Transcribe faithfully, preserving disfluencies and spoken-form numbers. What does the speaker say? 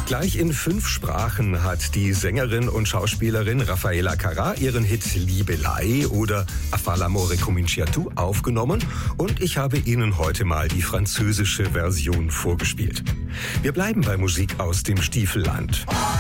Gleich in fünf Sprachen hat die Sängerin und Schauspielerin Raffaella Carrà ihren Hit Liebelei oder A fa l'amore comincia tu aufgenommen und ich habe Ihnen heute mal die französische Version vorgespielt. Wir bleiben bei Musik aus dem Stiefelland.